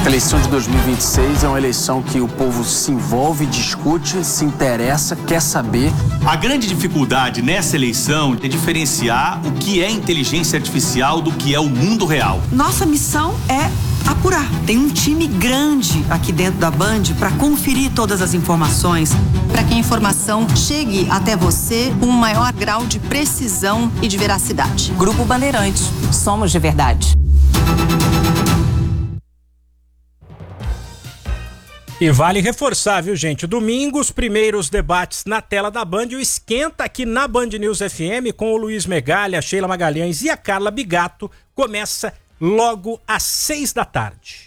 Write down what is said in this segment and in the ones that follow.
A eleição de 2026 é uma eleição que o povo se envolve, discute, se interessa, quer saber. A grande dificuldade nessa eleição é diferenciar o que é inteligência artificial do que é o mundo real. Nossa missão é apurar. Tem um time grande aqui dentro da Band para conferir todas as informações. Para que a informação chegue até você com um maior grau de precisão e de veracidade. Grupo Bandeirantes, somos de verdade. E vale reforçar, viu, gente? Domingo, os primeiros debates na tela da Band. O Esquenta aqui na Band News FM com o Luiz Megalha, a Sheila Magalhães e a Carla Bigato começa logo às 6 da tarde.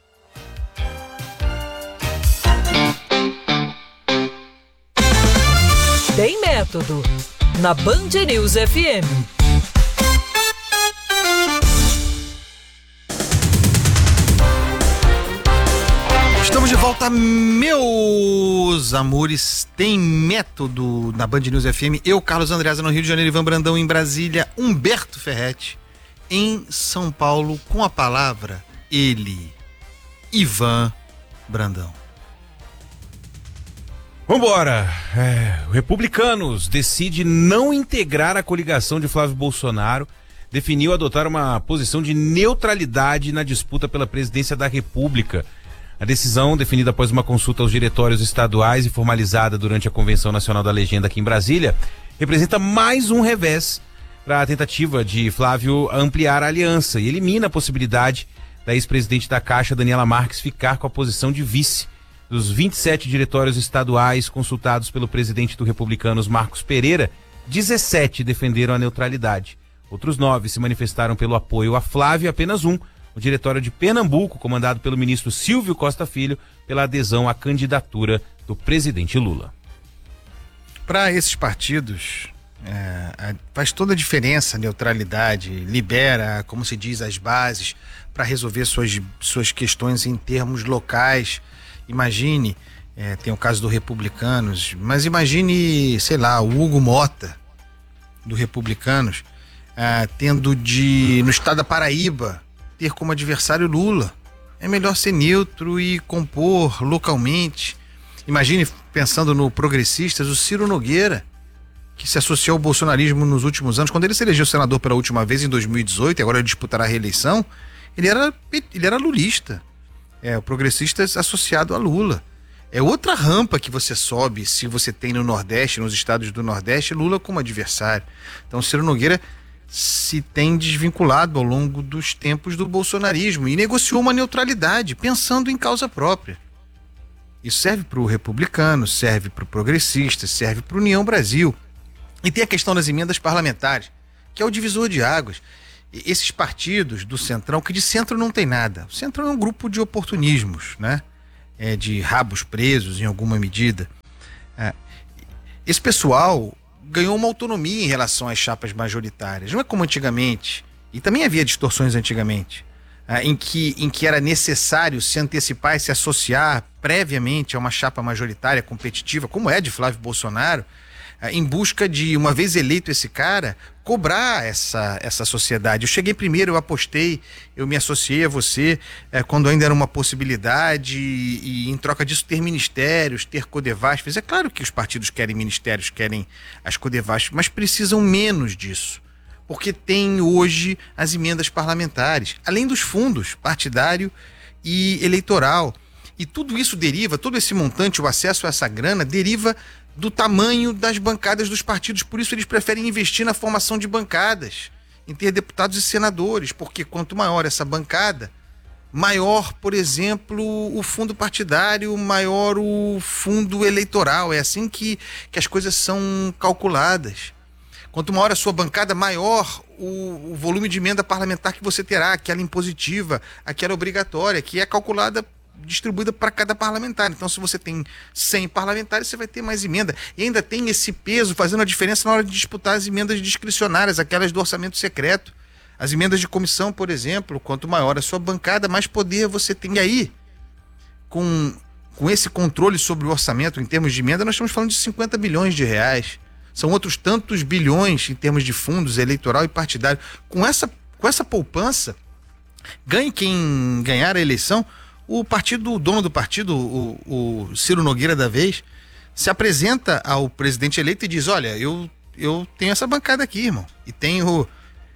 Tem método na Band News FM. Estamos de volta, meus amores. Tem método na Band News FM. Eu, Carlos Andreasa, no Rio de Janeiro, Ivan Brandão em Brasília, Humberto Ferretti em São Paulo, com a palavra ele, Ivan Brandão. Vambora! O Republicanos decide não integrar a coligação de Flávio Bolsonaro, definiu adotar uma posição de neutralidade na disputa pela presidência da República. A decisão, definida após uma consulta aos diretórios estaduais e formalizada durante a Convenção Nacional da Legenda aqui em Brasília, representa mais um revés para a tentativa de Flávio ampliar a aliança e elimina a possibilidade da ex-presidente da Caixa, Daniela Marques, ficar com a posição de vice. Dos 27 diretórios estaduais consultados pelo presidente do Republicanos, Marcos Pereira, 17 defenderam a neutralidade. Outros 9 se manifestaram pelo apoio a Flávio e apenas um, o diretório de Pernambuco, comandado pelo ministro Silvio Costa Filho, pela adesão à candidatura do presidente Lula. Para esses partidos, faz toda a diferença a neutralidade, libera, como se diz, as bases para resolver suas questões em termos locais. Imagine, tem o caso do Republicanos, mas imagine, sei lá, o Hugo Mota, do Republicanos, tendo no estado da Paraíba, ter como adversário Lula. É melhor ser neutro e compor localmente. Imagine, pensando no Progressistas, o Ciro Nogueira, que se associou ao bolsonarismo nos últimos anos. Quando ele se elegeu senador pela última vez em 2018 e agora ele disputará a reeleição, ele era lulista. O Progressistas associado a Lula. É outra rampa que você sobe se você tem no Nordeste, nos estados do Nordeste, Lula como adversário. Então, Ciro Nogueira se tem desvinculado ao longo dos tempos do bolsonarismo e negociou uma neutralidade, pensando em causa própria. Isso serve para o Republicano, serve para o Progressista, serve para o União Brasil. E tem a questão das emendas parlamentares, que é o divisor de águas. Esses partidos do Centrão, que de centro não tem nada. O Centrão é um grupo de oportunismos, né? De rabos presos em alguma medida. Esse pessoal ganhou uma autonomia em relação às chapas majoritárias. Não é como antigamente, e também havia distorções antigamente, em que era necessário se antecipar e se associar previamente a uma chapa majoritária competitiva, como é de Flávio Bolsonaro, em busca de, uma vez eleito esse cara, cobrar essa sociedade. Eu cheguei primeiro, eu apostei, eu me associei a você quando ainda era uma possibilidade e em troca disso ter ministérios, ter Codevasf. É claro que os partidos querem ministérios, querem as Codevasf, mas precisam menos disso, porque tem hoje as emendas parlamentares, além dos fundos partidário e eleitoral. E tudo isso deriva, todo esse montante, o acesso a essa grana, deriva do tamanho das bancadas dos partidos. Por isso eles preferem investir na formação de bancadas, em ter deputados e senadores, porque quanto maior essa bancada, maior, por exemplo, o fundo partidário, maior o fundo eleitoral. É assim que as coisas são calculadas. Quanto maior a sua bancada, maior o volume de emenda parlamentar que você terá, aquela impositiva, aquela obrigatória, que é calculada, distribuída para cada parlamentar. Então, se você tem 100 parlamentares, você vai ter mais emenda. E ainda tem esse peso fazendo a diferença na hora de disputar as emendas discricionárias, aquelas do orçamento secreto. As emendas de comissão, por exemplo, quanto maior a sua bancada, mais poder você tem aí. Com esse controle sobre o orçamento em termos de emenda, nós estamos falando de 50 bilhões de reais. São outros tantos bilhões em termos de fundos eleitoral e partidário. Com essa poupança, ganhe quem ganhar a eleição, o dono do partido, o Ciro Nogueira da vez, se apresenta ao presidente eleito e diz: olha, eu tenho essa bancada aqui, irmão, e tenho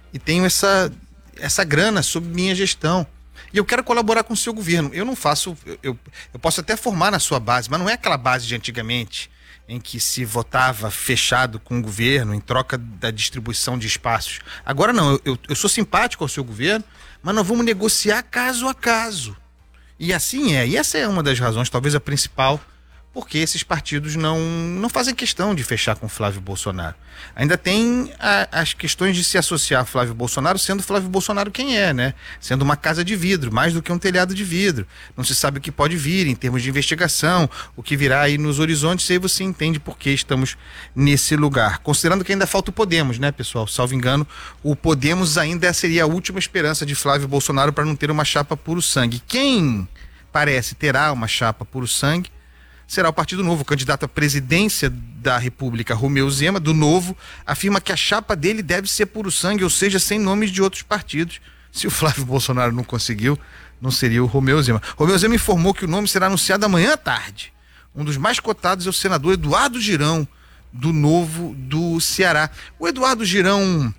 essa grana sob minha gestão. E eu quero colaborar com o seu governo. Eu não faço... Eu posso até formar na sua base, mas não é aquela base de antigamente, em que se votava fechado com o governo, em troca da distribuição de espaços. Agora não, eu sou simpático ao seu governo, mas nós vamos negociar caso a caso. E assim é. E essa é uma das razões, talvez a principal, porque esses partidos não fazem questão de fechar com Flávio Bolsonaro. Ainda tem as questões de se associar a Flávio Bolsonaro, sendo Flávio Bolsonaro quem é, né? Sendo uma casa de vidro, mais do que um telhado de vidro. Não se sabe o que pode vir em termos de investigação, o que virá aí nos horizontes, e aí você entende por que estamos nesse lugar. Considerando que ainda falta o Podemos, né, pessoal? Salvo engano, o Podemos ainda seria a última esperança de Flávio Bolsonaro para não ter uma chapa puro sangue. Quem parece terá uma chapa puro sangue será o Partido Novo. O candidato à presidência da República, Romeu Zema, do Novo, afirma que a chapa dele deve ser puro sangue, ou seja, sem nomes de outros partidos. Se o Flávio Bolsonaro não conseguiu, não seria o Romeu Zema. Romeu Zema informou que o nome será anunciado amanhã à tarde. Um dos mais cotados é o senador Eduardo Girão, do Novo do Ceará. O Eduardo Girão,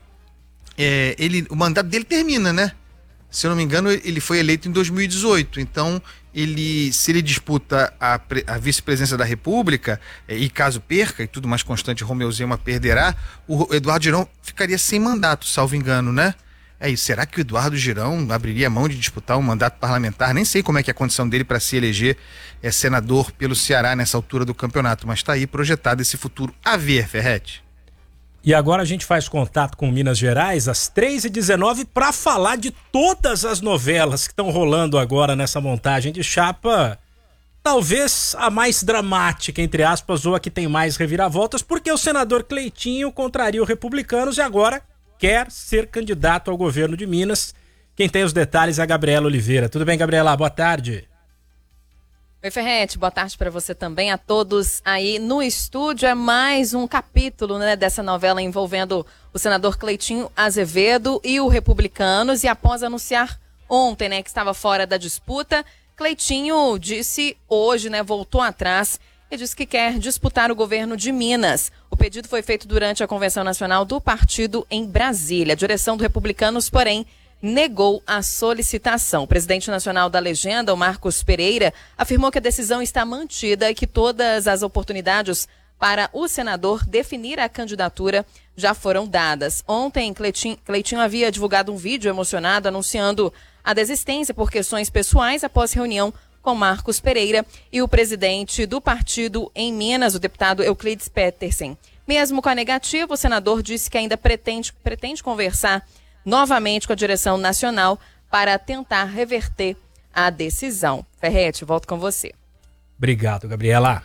o mandato dele termina, né? Se eu não me engano, ele foi eleito em 2018, então se ele disputa a vice-presidência da República, e caso perca, e tudo mais constante, Romeu Zema perderá, o Eduardo Girão ficaria sem mandato, salvo engano, né? É isso. Será que o Eduardo Girão abriria mão de disputar um mandato parlamentar? Nem sei como é que é a condição dele para se eleger senador pelo Ceará nessa altura do campeonato, mas está aí projetado esse futuro a ver, Ferretti. E agora a gente faz contato com Minas Gerais às 3h19 para falar de todas as novelas que estão rolando agora nessa montagem de chapa. Talvez a mais dramática, entre aspas, ou a que tem mais reviravoltas, porque o senador Cleitinho contraria os republicanos e agora quer ser candidato ao governo de Minas. Quem tem os detalhes é a Gabriela Oliveira. Tudo bem, Gabriela? Boa tarde. Oi, Ferretti, boa tarde para você também, a todos aí no estúdio. É mais um capítulo, né, dessa novela envolvendo o senador Cleitinho Azevedo e o Republicanos. E após anunciar ontem, né, que estava fora da disputa, Cleitinho disse hoje, né, voltou atrás e disse que quer disputar o governo de Minas. O pedido foi feito durante a Convenção Nacional do Partido em Brasília. A direção do Republicanos, porém, negou a solicitação. O presidente nacional da legenda, o Marcos Pereira, afirmou que a decisão está mantida e que todas as oportunidades para o senador definir a candidatura já foram dadas. Ontem, Cleitinho havia divulgado um vídeo emocionado anunciando a desistência por questões pessoais após reunião com Marcos Pereira e o presidente do partido em Minas, o deputado Euclides Petersen. Mesmo com a negativa, o senador disse que ainda pretende conversar novamente com a direção nacional para tentar reverter a decisão. Ferretti, volto com você. Obrigado, Gabriela.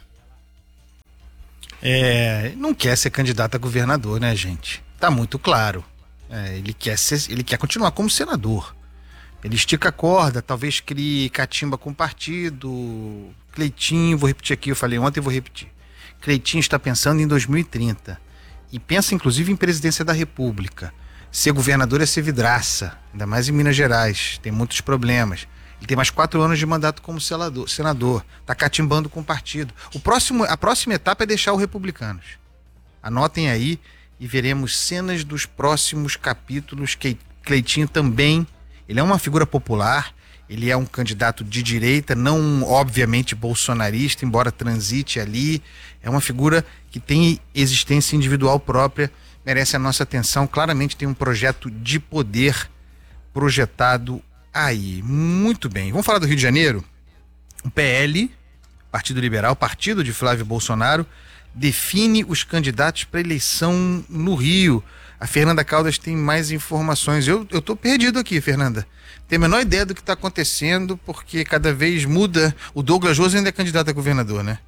Não quer ser candidato a governador, né, gente? Tá muito claro. Ele quer continuar como senador. Ele estica a corda, talvez crie catimba com o partido. Cleitinho, vou repetir aqui, eu falei ontem e vou repetir. Cleitinho está pensando em 2030 e pensa inclusive em presidência da República. Ser governador é ser vidraça, ainda mais em Minas Gerais, tem muitos problemas. Ele tem mais 4 anos de mandato como senador, está catimbando com o partido. A próxima etapa é deixar o Republicanos. Anotem aí e veremos cenas dos próximos capítulos. Que Cleitinho também, ele é uma figura popular, ele é um candidato de direita, não obviamente bolsonarista, embora transite ali. É uma figura que tem existência individual própria, merece a nossa atenção. Claramente tem um projeto de poder projetado aí. Muito bem. Vamos falar do Rio de Janeiro? O PL, Partido Liberal, partido de Flávio Bolsonaro, define os candidatos para eleição no Rio. A Fernanda Caldas tem mais informações. Eu tô perdido aqui, Fernanda. Tenho a menor ideia do que está acontecendo, porque cada vez muda. O Douglas José ainda é candidato a governador, né?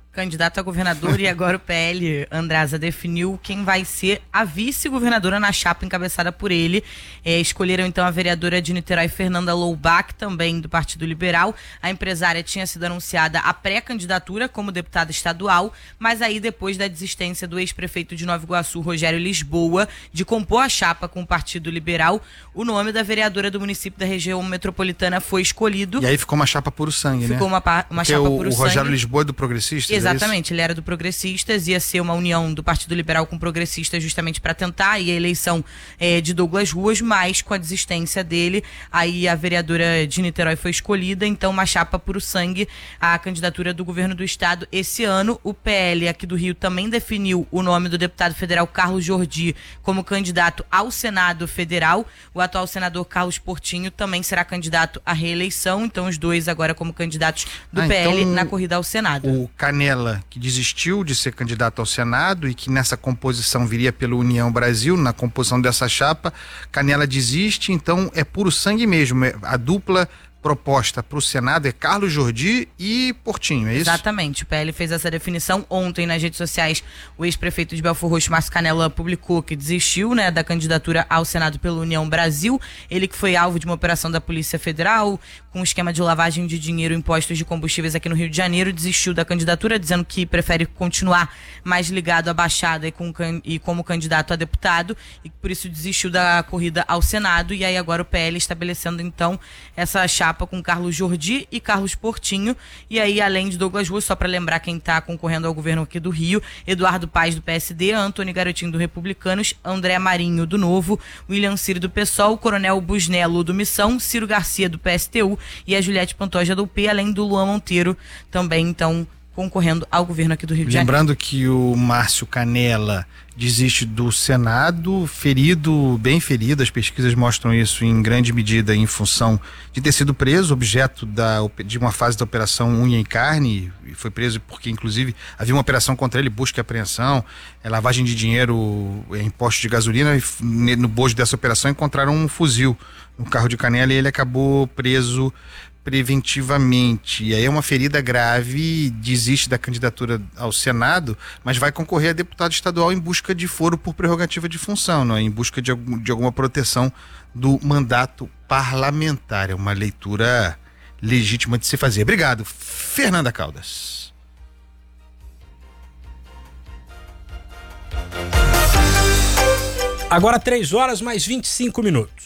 candidato a governador, e agora o PL, Andrasa, definiu quem vai ser a vice-governadora na chapa encabeçada por ele. Escolheram então a vereadora de Niterói, Fernanda Loubach, também do Partido Liberal. A empresária tinha sido anunciada a pré-candidatura como deputada estadual, mas aí depois da desistência do ex-prefeito de Nova Iguaçu, Rogério Lisboa, de compor a chapa com o Partido Liberal, o nome da vereadora do município da região metropolitana foi escolhido. E aí ficou uma chapa puro sangue, ficou né? uma chapa puro sangue. O Rogério Lisboa é do Progressistas? Exatamente, ele era do Progressistas, ia ser uma união do Partido Liberal com Progressistas justamente para tentar aí a eleição de Douglas Ruas, mas com a desistência dele, aí a vereadora de Niterói foi escolhida, então uma chapa puro sangue, a candidatura do governo do estado. Esse ano, o PL aqui do Rio também definiu o nome do deputado federal Carlos Jordi como candidato ao Senado Federal. O atual senador Carlos Portinho também será candidato à reeleição, então os dois agora como candidatos do PL na corrida ao Senado. O Canela, que desistiu de ser candidato ao Senado e que nessa composição viria pela União Brasil, na composição dessa chapa, Canela desiste, então é puro sangue mesmo. A dupla proposta para o Senado é Carlos Jordi e Portinho, é isso? Exatamente, o PL fez essa definição ontem nas redes sociais. O ex-prefeito de Belfor Roxo, Márcio Canela, publicou que desistiu, né, da candidatura ao Senado pela União Brasil. Ele que foi alvo de uma operação da Polícia Federal com um esquema de lavagem de dinheiro, impostos de combustíveis aqui no Rio de Janeiro, desistiu da candidatura, dizendo que prefere continuar mais ligado à Baixada e como candidato a deputado, e por isso desistiu da corrida ao Senado. E aí agora o PL estabelecendo então essa chapa com Carlos Jordi e Carlos Portinho. E aí, além de Douglas Ruas, só para lembrar quem está concorrendo ao governo aqui do Rio: Eduardo Paes, do PSD, Antônio Garotinho, do Republicanos, André Marinho, do Novo, William Ciro, do PSOL, Coronel Busnello, do Missão, Ciro Garcia, do PSTU, e a Juliette Pantoja, do UP, além do Luan Monteiro, também, então, concorrendo ao governo aqui do Rio de Janeiro. Lembrando que o Márcio Canela desiste do Senado, bem ferido, as pesquisas mostram isso em grande medida em função de ter sido preso, objeto de uma fase da Operação Unha e Carne, e foi preso porque inclusive havia uma operação contra ele, busca e apreensão, lavagem de dinheiro, imposto de gasolina, e no bojo dessa operação encontraram um fuzil no carro de Canela e ele acabou preso preventivamente. E aí é uma ferida grave, desiste da candidatura ao Senado, mas vai concorrer a deputado estadual em busca de foro por prerrogativa de função, não é? Em busca de alguma proteção do mandato parlamentar. É uma leitura legítima de se fazer. Obrigado, Fernanda Caldas. Agora 3 horas mais 25 minutos.